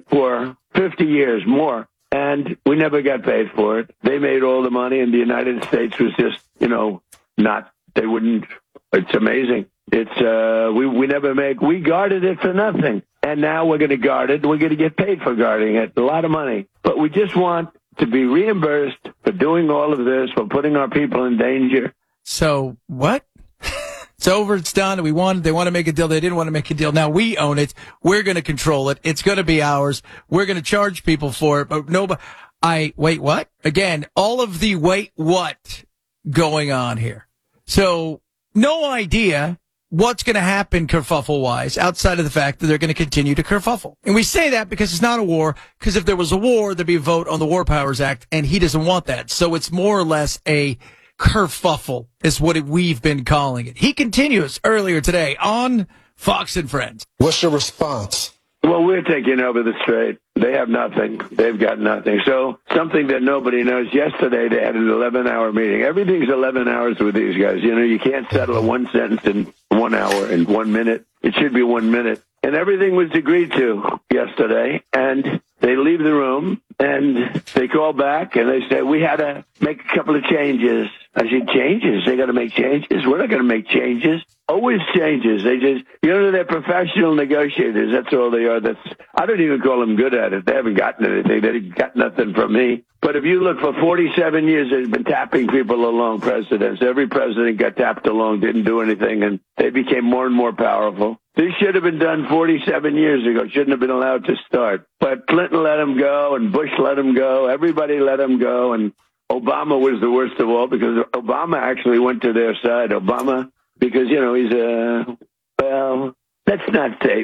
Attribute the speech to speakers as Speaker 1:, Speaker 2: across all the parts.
Speaker 1: for 50 years, more. And we never got paid for it. They made all the money, and the United States was just, they wouldn't. It's amazing. We guarded it for nothing. And now we're going to guard it. We're going to get paid for guarding it. A lot of money. But we just want to be reimbursed for doing all of this, for putting our people in danger.
Speaker 2: So what? It's over. It's done. They want to make a deal. They didn't want to make a deal. Now we own it. We're going to control it. It's going to be ours. We're going to charge people for it. But wait, what? Again, all of the wait, what going on here. So no idea what's going to happen kerfuffle-wise outside of the fact that they're going to continue to kerfuffle. And we say that because it's not a war, because if there was a war, there'd be a vote on the War Powers Act, and he doesn't want that. So it's more or less a kerfuffle is what we've been calling it. He continues earlier today on Fox and Friends.
Speaker 3: What's your response?
Speaker 1: Well, we're taking over the Strait. They have nothing. They've got nothing. So something that nobody knows, yesterday they had an 11-hour meeting. Everything's 11 hours with these guys. You can't settle a one sentence in 1 hour, in 1 minute. It should be 1 minute. And everything was agreed to yesterday. And they leave the room, and they call back, and they say, we had to make a couple of changes. I said, changes? They got to make changes? We're not going to make changes. Always changes. They just, they're professional negotiators. That's all they are. I don't even call them good at it. They haven't gotten anything. They got nothing from me. But if you look, for 47 years, they've been tapping people along, presidents. Every president got tapped along, didn't do anything, and they became more and more powerful. This should have been done 47 years ago. Shouldn't have been allowed to start. But Clinton let him go, and Bush let him go. Everybody let him go, and Obama was the worst of all, because Obama actually went to their side. Obama, because, he's let's not say.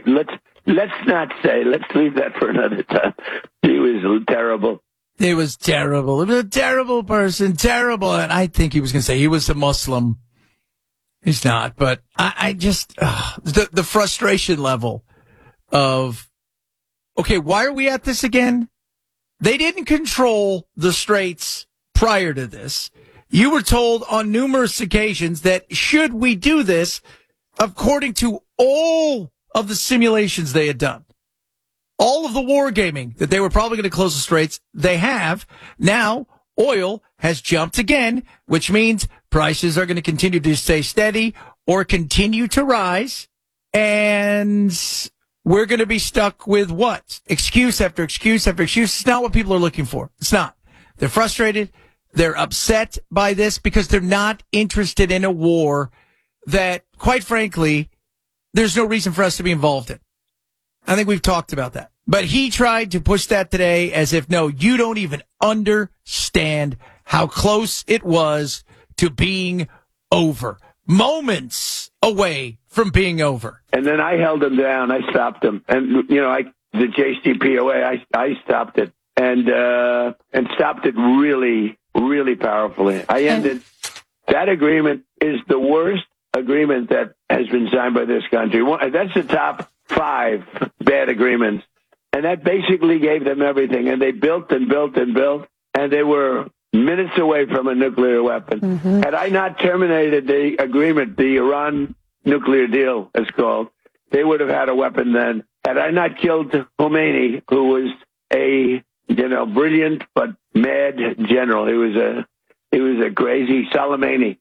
Speaker 1: Let's leave that for another time. He was terrible.
Speaker 2: It was terrible. It was a terrible person. Terrible. And I think he was going to say he was a Muslim. He's not. But I just, the frustration level of, okay, why are we at this again? They didn't control the Straits prior to this. You were told on numerous occasions that should we do this, according to all of the simulations they had done, all of the wargaming, that they were probably going to close the Straits, they have. Now, oil has jumped again, which means prices are going to continue to stay steady or continue to rise. And we're going to be stuck with what? Excuse after excuse after excuse. It's not what people are looking for. It's not. They're frustrated. They're upset by this because they're not interested in a war that, quite frankly, there's no reason for us to be involved in. I think we've talked about that. But he tried to push that today as if, no, you don't even understand how close it was to being over. Moments away from being over.
Speaker 1: And then I held him down. I stopped him. And, the JCPOA, I stopped it. And stopped it really, really powerfully. I ended. That agreement is the worst agreement that has been signed by this country. That's the top 5 bad agreements. And that basically gave them everything. And they built and built and built. And they were minutes away from a nuclear weapon. Mm-hmm. Had I not terminated the agreement, the Iran nuclear deal, it's called, they would have had a weapon then. Had I not killed Khomeini, who was a brilliant but mad general, he was a crazy Soleimani.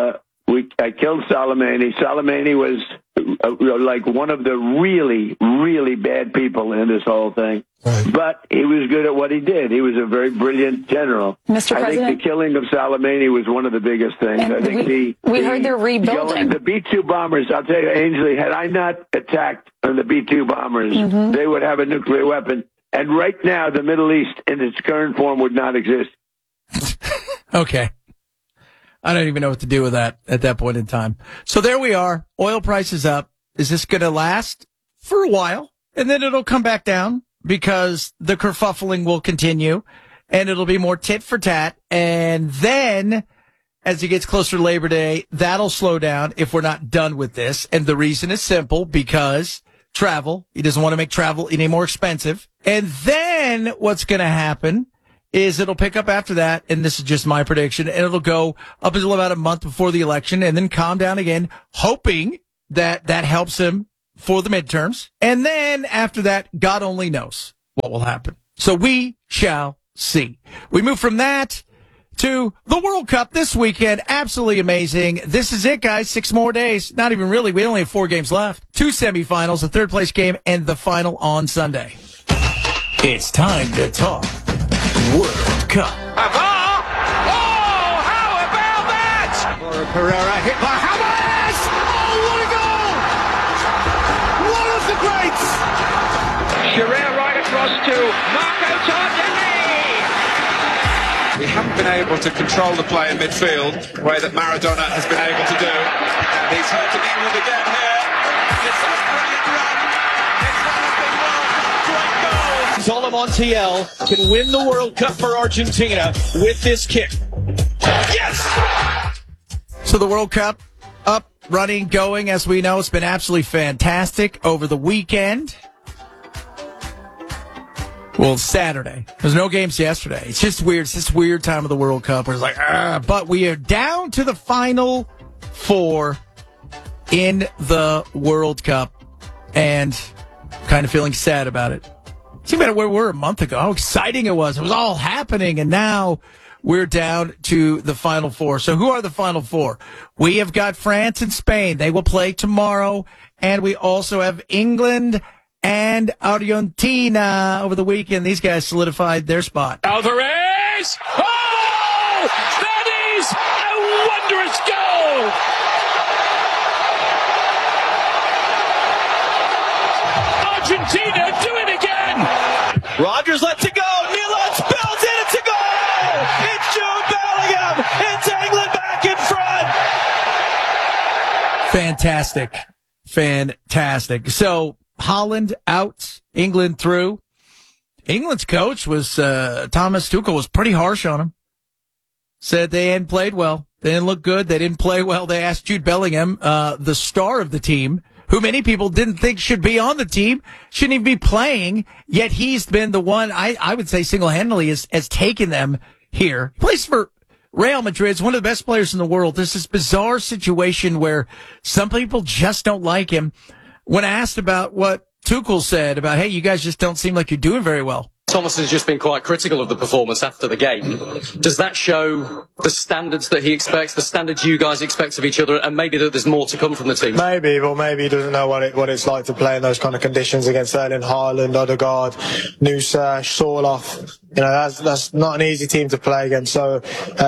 Speaker 1: I killed Soleimani. Soleimani was like one of the really, really bad people in this whole thing. Right. But he was good at what he did. He was a very brilliant general.
Speaker 4: Mr. President?
Speaker 1: I think the killing of Soleimani was one of the biggest things.
Speaker 4: And
Speaker 1: I think
Speaker 4: we heard they're rebuilding.
Speaker 1: The B-2 bombers, I'll tell you, Ainsley, had I not attacked on the B-2 bombers, they would have a nuclear weapon. And right now, the Middle East in its current form would not exist.
Speaker 2: Okay. I don't even know what to do with that at that point in time. So there we are. Oil prices up. Is this going to last for a while? And then it'll come back down because the kerfuffling will continue and it'll be more tit for tat. And then as it gets closer to Labor Day, that'll slow down if we're not done with this. And the reason is simple, because travel, he doesn't want to make travel any more expensive. And then what's going to happen is it'll pick up after that, and this is just my prediction, and it'll go up until about a month before the election and then calm down again, hoping that that helps him for the midterms. And then after that, God only knows. what will happen. So we shall see. We move from that to the World Cup this weekend. Absolutely amazing. This is it, guys. 6 more days. Not even really. We only have 4 games left. 2 semifinals, a third-place game, and the final on Sunday. It's time to talk World Cup.
Speaker 3: Pereira hit by Hamas! Oh, what a goal! One of the greats!
Speaker 5: Shearer right across to Marco Tardini!
Speaker 6: We haven't been able to control the play in midfield the way that Maradona has been able to do. And he's hurting England again here. It's a brilliant run. It's anything more. Great goal.
Speaker 3: Zola Montiel can win the World Cup for Argentina with this kick. Yes!
Speaker 2: So the World Cup up, running, going. As we know, it's been absolutely fantastic over the weekend. Well, Saturday. There's no games yesterday. It's just weird. It's this weird time of the World Cup where it's like, but we are down to the final 4 in the World Cup and kind of feeling sad about it. See about where we were a month ago, how exciting it was. It was all happening, and now we're down to the Final 4. So who are the Final 4? We have got France and Spain. They will play tomorrow. And we also have England and Argentina over the weekend. These guys solidified their spot.
Speaker 3: Alvarez! Oh! That is a wondrous goal! Argentina do it again! Rodgers lets it go. Milan spells it. It's a goal! It's Jude Bellingham! It's England back in front!
Speaker 2: Fantastic. So Holland out, England through. England's coach was Thomas Tuchel was pretty harsh on him. Said they hadn't played well. They didn't look good. They didn't play well. They asked Jude Bellingham, the star of the team, who many people didn't think should be on the team, shouldn't even be playing, yet he's been the one, I would say single-handedly, has taken them here. He plays for Real Madrid. Is one of the best players in the world. There's this bizarre situation where some people just don't like him. When asked about what Tuchel said about, hey, you guys just don't seem like you're doing very well.
Speaker 7: Thomas has just been quite critical of the performance after the game. Does that show the standards that he expects, the standards you guys expect of each other, and maybe that there's more to come from the team?
Speaker 8: Maybe, but maybe he doesn't know what it's like to play in those kind of conditions against Erling Haaland, Odegaard, Nusa, Sorloth. You know, that's not an easy team to play against. So,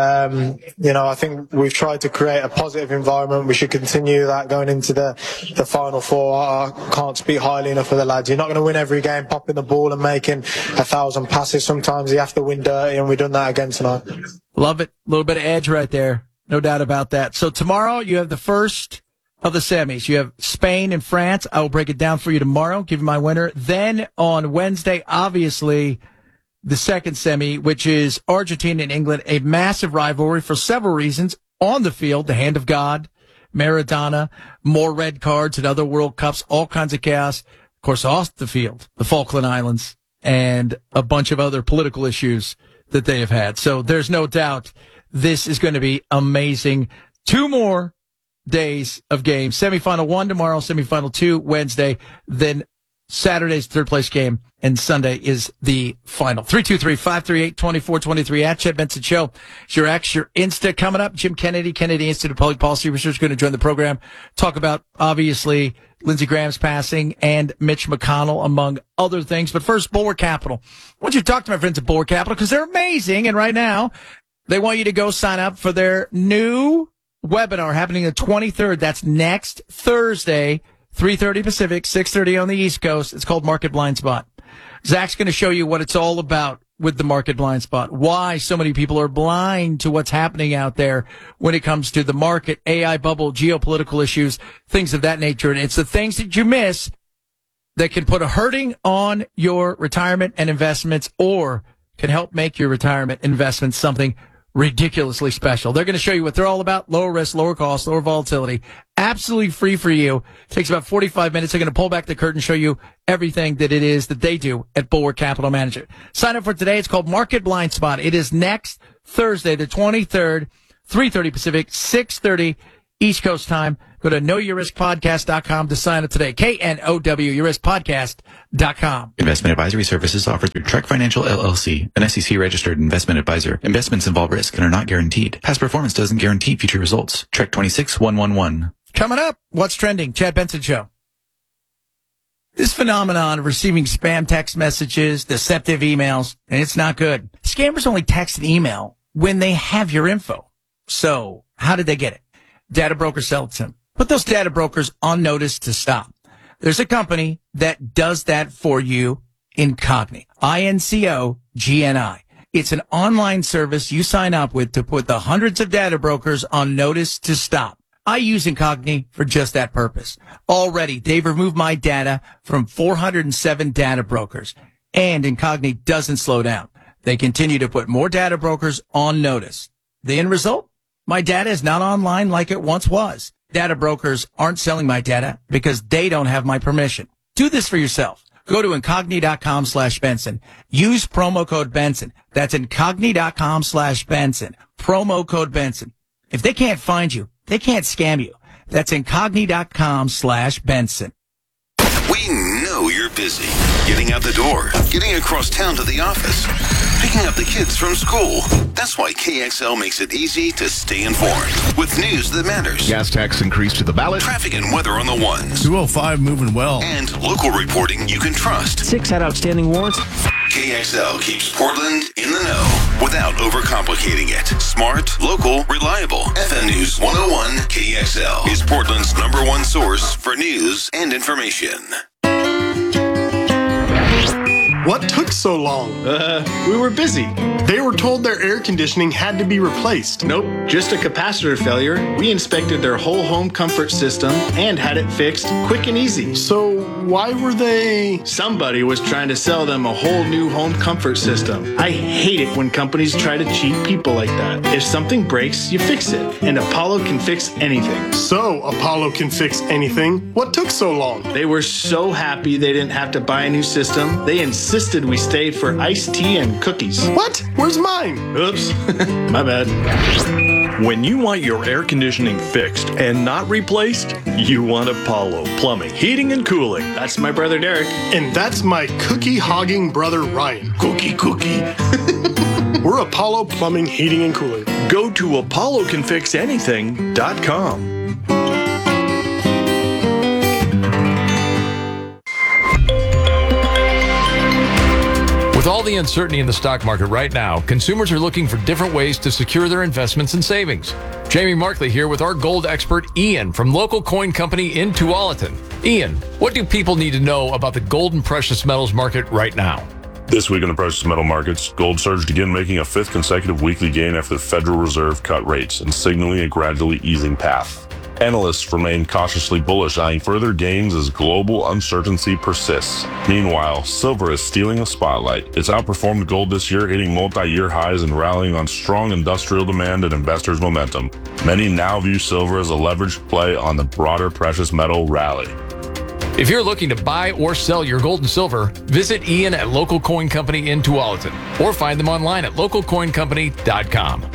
Speaker 8: I think we've tried to create a positive environment. We should continue that going into the Final 4. I can't speak highly enough of the lads. You're not going to win every game popping the ball and making 1,000 passes. Sometimes you have to win dirty, and we've done that again tonight.
Speaker 2: Love it. A little bit of edge right there. No doubt about that. So tomorrow you have the first of the semis. You have Spain and France. I will break it down for you tomorrow, give you my winner. Then on Wednesday, obviously, the second semi, which is Argentina and England, a massive rivalry for several reasons. On the field, the hand of God, Maradona, more red cards at other World Cups, all kinds of chaos. Of course, off the field, the Falkland Islands, and a bunch of other political issues that they have had. So there's no doubt this is going to be amazing. 2 more days of games. Semifinal 1 tomorrow, semifinal 2 Wednesday, then Saturday's third place game, and Sunday is the final. 323-538-2423 at Chet Benson Show. It's your X, your Insta coming up. Jim Kennedy, Kennedy Institute of Public Policy Research, going to join the program. Talk about, obviously, Lindsey Graham's passing and Mitch McConnell, among other things. But first, Bulwark Capital. I want you to talk to my friends at Bulwark Capital because they're amazing. And right now, they want you to go sign up for their new webinar happening the 23rd. That's next Thursday, 3:30 Pacific, 6:30 on the East Coast. It's called Market Blind Spot. Zach's going to show you what it's all about with the Market Blind Spot, why so many people are blind to what's happening out there when it comes to the market, AI bubble, geopolitical issues, things of that nature. And it's the things that you miss that can put a hurting on your retirement and investments, or can help make your retirement investments something ridiculously special. They're going to show you what they're all about. Lower risk, lower cost, lower volatility. Absolutely free for you. Takes about 45 minutes. They're going to pull back the curtain, show you everything that it is that they do at Bulwark Capital Management. Sign up for today. It's called Market Blind Spot. It is next Thursday, the 23rd, 3:30 Pacific, 6:30 East Coast time. Go to knowyourriskpodcast.com to sign up today. KNOWyourriskpodcast.com.
Speaker 9: Investment advisory services offered through Trek Financial LLC, an SEC-registered investment advisor. Investments involve risk and are not guaranteed. Past performance doesn't guarantee future results. Trek 26111.
Speaker 2: Coming up, what's trending? Chad Benson Show. This phenomenon of receiving spam text messages, deceptive emails, and it's not good. Scammers only text and email when they have your info. So, how did they get it? Data brokers sell it to them. Put those data brokers on notice to stop. There's a company that does that for you, Incogni. INCOGNI. It's an online service you sign up with to put the hundreds of data brokers on notice to stop. I use Incogni for just that purpose. Already, they've removed my data from 407 data brokers. And Incogni doesn't slow down. They continue to put more data brokers on notice. The end result? My data is not online like it once was. Data brokers aren't selling my data because they don't have my permission. Do this for yourself. Go to Incogni.com/Benson. Use promo code Benson. That's Incogni.com/Benson. Promo code Benson. If they can't find you, they can't scam you. That's Incogni.com/Benson.
Speaker 10: We know you're busy. Getting out the door, getting across town to the office, picking up the kids from school. That's why KXL makes it easy to stay informed with news that matters.
Speaker 11: Gas tax increase to the ballot.
Speaker 10: Traffic and weather on the ones.
Speaker 11: 205 moving well.
Speaker 10: And local reporting you can trust.
Speaker 12: 6 had outstanding warrants.
Speaker 10: KXL keeps Portland in the know without overcomplicating it. Smart, local, reliable. FM News 101 KXL is Portland's #1 source for news and information.
Speaker 13: What took so long?
Speaker 14: We were busy.
Speaker 13: They were told their air conditioning had to be replaced.
Speaker 14: Nope, just a capacitor failure. We inspected their whole home comfort system and had it fixed quick and easy.
Speaker 13: So why were they...
Speaker 14: Somebody was trying to sell them a whole new home comfort system. I hate it when companies try to cheat people like that. If something breaks, you fix it. And Apollo can fix anything.
Speaker 13: So Apollo can fix anything? What took so long?
Speaker 14: They were so happy they didn't have to buy a new system. They insisted we stayed for iced tea and cookies.
Speaker 13: What? Where's mine?
Speaker 14: Oops. My bad.
Speaker 15: When you want your air conditioning fixed and not replaced, you want Apollo Plumbing, Heating, and Cooling.
Speaker 14: That's my brother Derek.
Speaker 13: And that's my cookie-hogging brother Ryan.
Speaker 15: Cookie.
Speaker 13: We're Apollo Plumbing, Heating, and Cooling.
Speaker 15: Go to ApolloCanFixAnything.com.
Speaker 16: With all the uncertainty in the stock market right now, consumers are looking for different ways to secure their investments and savings. Jamie Markley here with our gold expert, Ian, from Local Coin Company in Tualatin. Ian, what do people need to know about the gold and precious metals market right now?
Speaker 17: This week in the precious metal markets, gold surged again, making a 5th consecutive weekly gain after the Federal Reserve cut rates and signaling a gradually easing path. Analysts remain cautiously bullish, eyeing further gains as global uncertainty persists. Meanwhile, silver is stealing the spotlight. It's outperformed gold this year, hitting multi-year highs and rallying on strong industrial demand and investors' momentum. Many now view silver as a leveraged play on the broader precious metal rally.
Speaker 16: If you're looking to buy or sell your gold and silver, visit Ian at Local Coin Company in Tualatin or find them online at localcoincompany.com.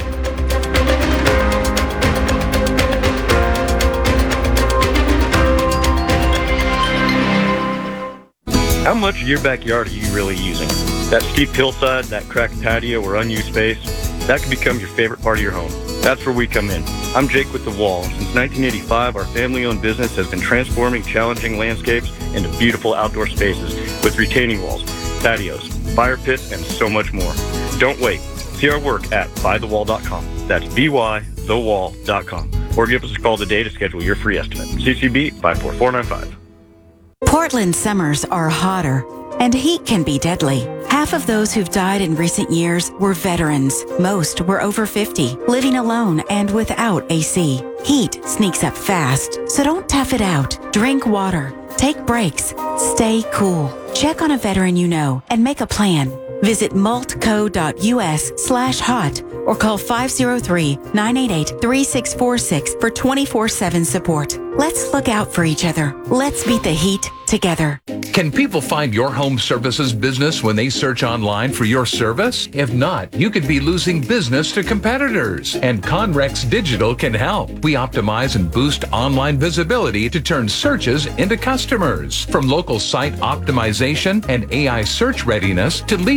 Speaker 18: How much of your backyard are you really using? That steep hillside, that cracked patio, or unused space, that can become your favorite part of your home. That's where we come in. I'm Jake with The Wall. Since 1985, our family-owned business has been transforming challenging landscapes into beautiful outdoor spaces with retaining walls, patios, fire pits, and so much more. Don't wait. See our work at buythewall.com. That's bythewall.com. Or give us a call today to schedule your free estimate. CCB 54495.
Speaker 19: Portland summers are hotter, and heat can be deadly. Half of those who've died in recent years were veterans. Most were over 50, living alone and without AC. Heat sneaks up fast, so don't tough it out. Drink water, take breaks, stay cool. Check on a veteran you know and make a plan. Visit maltco.us/hot or call 503-988-3646 for 24/7 support. Let's look out for each other. Let's beat the heat together.
Speaker 12: Can people find your home services business when they search online for your service? If not, you could be losing business to competitors. And Conrex Digital can help. We optimize and boost online visibility to turn searches into customers. From local site optimization and AI search readiness to lead